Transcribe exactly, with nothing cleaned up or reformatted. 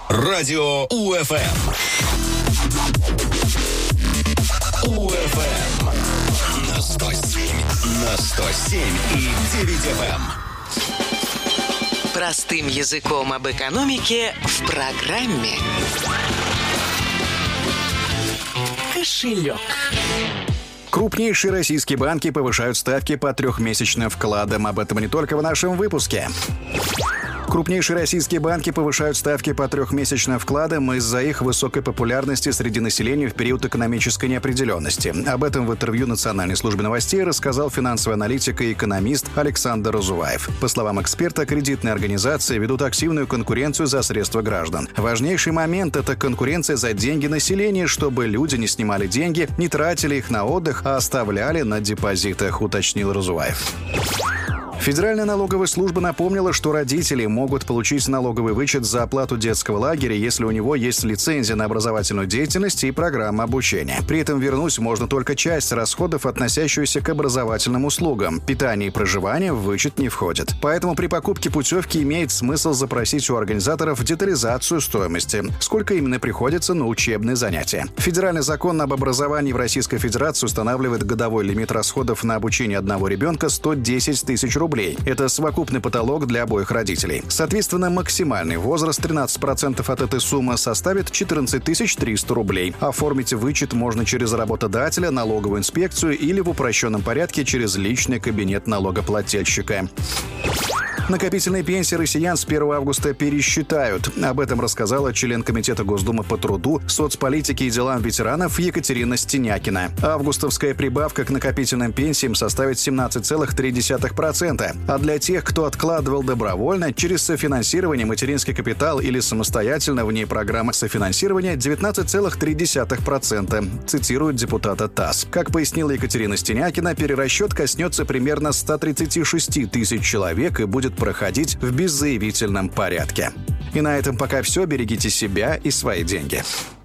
Радио УФМ. УФМ на сто семь, на сто семь и девять эф эм. Простым языком об экономике в программе «Кошелек». Крупнейшие российские банки повышают ставки по трехмесячным вкладам. Об этом не только в нашем выпуске. Крупнейшие российские банки повышают ставки по трехмесячным вкладам из-за их высокой популярности среди населения в период экономической неопределенности. Об этом в интервью Национальной службе новостей рассказал финансовый аналитик и экономист Александр Разуваев. По словам эксперта, кредитные организации ведут активную конкуренцию за средства граждан. Важнейший момент – это конкуренция за деньги населения, чтобы люди не снимали деньги, не тратили их на отдых, а оставляли на депозитах, уточнил Разуваев. Федеральная налоговая служба напомнила, что родители могут получить налоговый вычет за оплату детского лагеря, если у него есть лицензия на образовательную деятельность и программа обучения. При этом вернуть можно только часть расходов, относящуюся к образовательным услугам. Питание и проживание в вычет не входит. Поэтому при покупке путевки имеет смысл запросить у организаторов детализацию стоимости, сколько именно приходится на учебные занятия. Федеральный закон об образовании в Российской Федерации устанавливает годовой лимит расходов на обучение одного ребенка сто десять тысяч рублей. Это совокупный потолок для обоих родителей. Соответственно, максимальный возраст тринадцать процентов от этой суммы составит четырнадцать тысяч триста рублей. Оформить вычет можно через работодателя, налоговую инспекцию или в упрощенном порядке через личный кабинет налогоплательщика. Накопительные пенсии россиян с первого августа пересчитают. Об этом рассказала член Комитета Госдумы по труду, соцполитике и делам ветеранов Екатерина Стенякина. Августовская прибавка к накопительным пенсиям составит семнадцать целых три десятых процента. А для тех, кто откладывал добровольно, через софинансирование, материнский капитал или самостоятельно вне программы софинансирования, девятнадцать целых три десятых процента, цитирует депутата ТАСС. Как пояснила Екатерина Стенякина, перерасчет коснется примерно ста тридцати шести тысяч человек и будет проходить в беззаявительном порядке. И на этом пока все. Берегите себя и свои деньги.